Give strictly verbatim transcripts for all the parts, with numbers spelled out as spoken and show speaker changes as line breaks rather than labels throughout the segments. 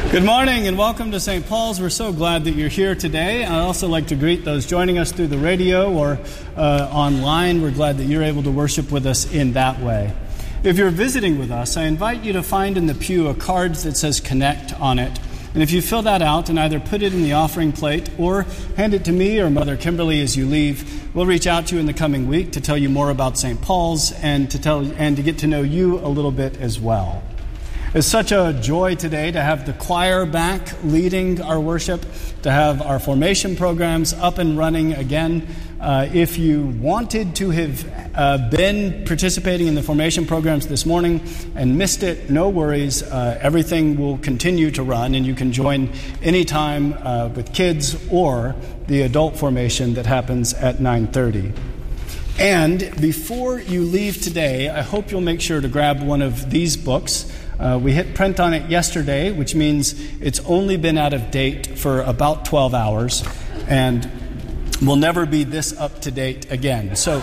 Good morning and welcome to Saint Paul's. We're so glad that you're here today. I'd also like to greet those joining us through the radio or uh, online. We're glad that you're able to worship with us in that way. If you're visiting with us, I invite you to find in the pew a card that says Connect on it. And if you fill that out and either put it in the offering plate or hand it to me or Mother Kimberly as you leave, we'll reach out to you in the coming week to tell you more about Saint Paul's and to tell and to get to know you a little bit as well. It's such a joy today to have the choir back leading our worship, to have our formation programs up and running again. Uh, if you wanted to have uh, been participating in the formation programs this morning and missed it, no worries. Uh, everything will continue to run, and you can join anytime uh, with kids or the adult formation that happens at nine thirty. And before you leave today, I hope you'll make sure to grab one of these books. Uh, we hit print on it yesterday, which means it's only been out of date for about twelve hours and will never be this up to date again. So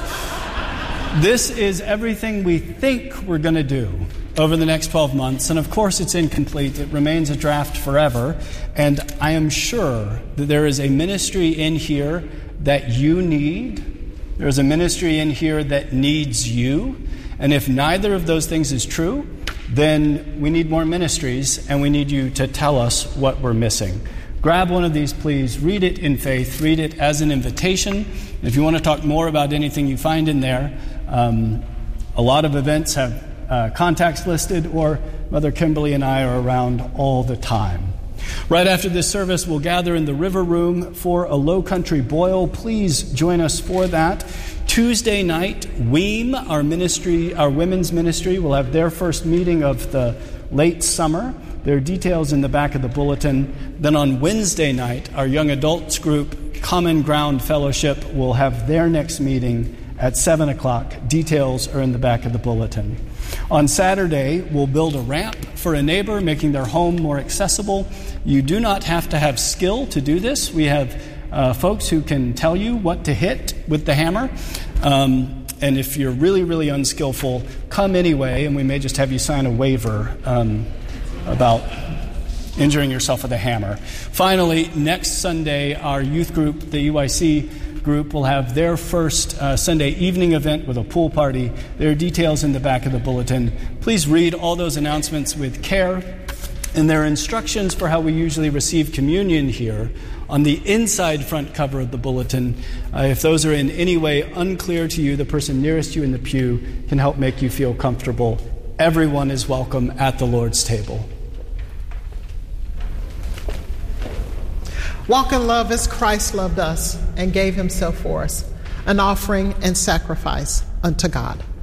this is everything we think we're going to do over the next twelve months. And of course, it's incomplete. It remains a draft forever. And I am sure that there is a ministry in here that you need. There's a ministry in here that needs you. And if neither of those things is true, then we need more ministries, and we need you to tell us what we're missing. Grab one of these, please. Read it in faith. Read it as an invitation. If you want to talk more about anything you find in there, um, a lot of events have uh, contacts listed, or Mother Kimberly and I are around all the time. Right after this service, we'll gather in the River Room for a Low Country Boil. Please join us for that. Tuesday night, Weem, our ministry, our women's ministry, will have their first meeting of the late summer. There are details in the back of the bulletin. Then on Wednesday night, our young adults group, Common Ground Fellowship, will have their next meeting at seven o'clock. Details are in the back of the bulletin. On Saturday, we'll build a ramp for a neighbor, making their home more accessible. You do not have to have skill to do this. We have uh, folks who can tell you what to hit with the hammer. Um, and if you're really, really unskillful, come anyway, and we may just have you sign a waiver um, about injuring yourself with a hammer. Finally, next Sunday, our youth group, the U I C group, will have their first uh, Sunday evening event with a pool party. There are details in the back of the bulletin. Please read all those announcements with care. And there are instructions for how we usually receive communion here on the inside front cover of the bulletin. Uh, if those are in any way unclear to you, the person nearest you in the pew can help make you feel comfortable. Everyone is welcome at the Lord's table.
Walk in love as Christ loved us and gave himself for us, an offering and sacrifice unto God.